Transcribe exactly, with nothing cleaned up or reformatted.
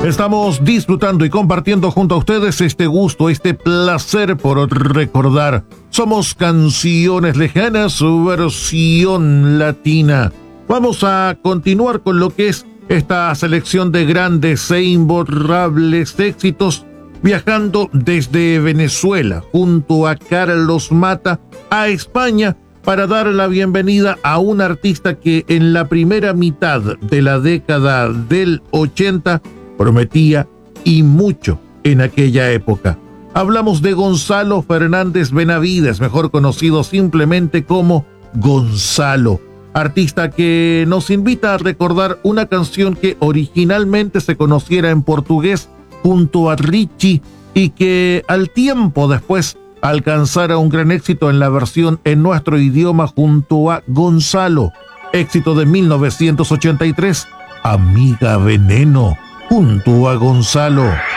Estamos disfrutando y compartiendo junto a ustedes este gusto, este placer por recordar. Somos Canciones Lejanas, su versión latina. Vamos a continuar con lo que es esta selección de grandes e imborrables éxitos, viajando desde Venezuela junto a Carlos Mata a España para dar la bienvenida a un artista que en la primera mitad de la década del ochenta prometía y mucho en aquella época. Hablamos de Gonzalo Fernández Benavides, mejor conocido simplemente como Gonzalo, artista que nos invita a recordar una canción que originalmente se conociera en portugués junto a Richie y que al tiempo después alcanzara un gran éxito en la versión en nuestro idioma junto a Gonzalo. Éxito de mil novecientos ochenta y tres, Amiga Veneno, junto a Gonzalo.